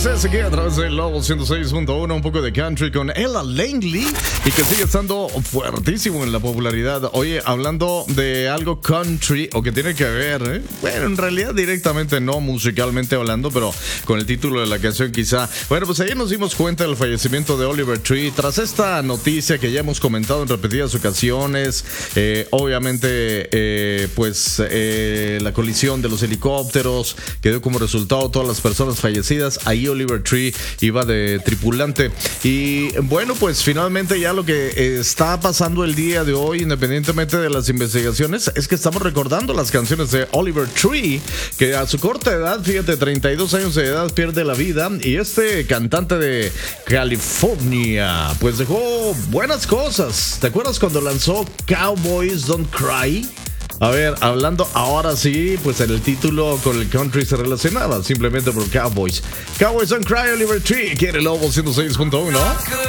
Texas, aquí a través del Lobo 106.1, un poco de country con Ella Langley y que sigue estando fuertísimo en la popularidad. Oye, hablando de algo country o que tiene que ver, bueno, en realidad directamente no musicalmente hablando, pero con el título de la canción quizá. Bueno, pues ayer nos dimos cuenta del fallecimiento de Oliver Tree. Tras esta noticia que ya hemos comentado en repetidas ocasiones, obviamente, la colisión de los helicópteros que dio como resultado todas las personas fallecidas. Ahí Oliver Tree iba de tripulante. Y bueno, pues finalmente ya lo que está pasando el día de hoy, independientemente de las investigaciones, es que estamos recordando las canciones de Oliver Tree, que a su corta edad, fíjate, 32 años de edad, pierde la vida. Y este cantante de California, pues dejó buenas cosas. ¿Te acuerdas cuando lanzó Cowboys Don't Cry? A ver, hablando ahora sí, pues en el título con el country se relacionaba simplemente por Cowboys. Cowboys Don't Cry, Oliver Tree, quiere Lobo 106.1.